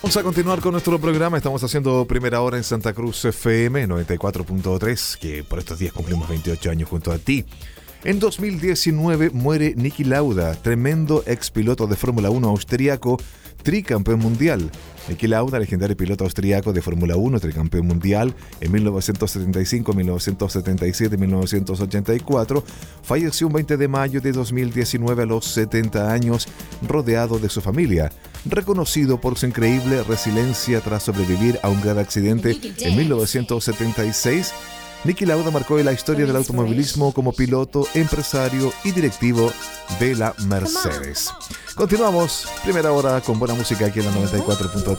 Vamos a continuar con nuestro programa. Estamos haciendo primera hora en Santa Cruz FM 94.3, que por estos días cumplimos 28 años junto a ti. En 2019 muere Niki Lauda, tremendo ex piloto de Fórmula 1 austriaco, tricampeón mundial. Niki Lauda, legendario piloto austriaco de Fórmula 1, tricampeón mundial en 1975, 1977 y 1984, falleció un 20 de mayo de 2019 a los 70 años, rodeado de su familia. Reconocido por su increíble resiliencia tras sobrevivir a un grave accidente en 1976, Niki Lauda marcó la historia del automovilismo como piloto, empresario y directivo de la Mercedes. Continuamos, primera hora con buena música aquí en la 94.3.